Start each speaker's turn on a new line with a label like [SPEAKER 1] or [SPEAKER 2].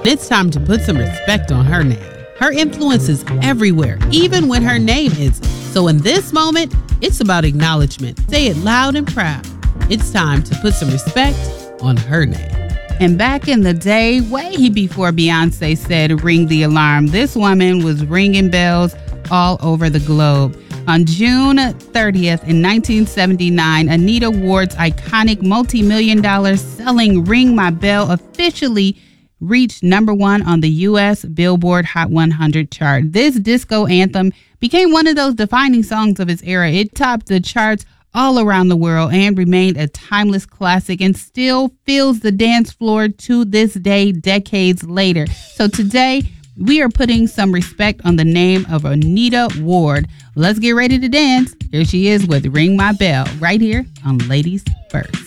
[SPEAKER 1] It's time to put some respect on her name. Her influence is everywhere, even when her name isn't. So in this moment, it's about acknowledgement. Say it loud and proud. It's time to put some respect on her name.
[SPEAKER 2] And back in the day, way before Beyonce said ring the alarm, this woman was ringing bells all over the globe. On June 30th in 1979, Anita Ward's iconic multi-million-dollar selling Ring My Bell officially reached number 1 on the U.S. Billboard Hot 100 chart. This disco anthem became one of those defining songs of its era. It topped the charts all around the world and remained a timeless classic and still fills the dance floor to this day, decades later. So today, we are putting some respect on the name of Anita Ward. Let's get ready to dance. Here she is with Ring My Bell right here on Ladies First.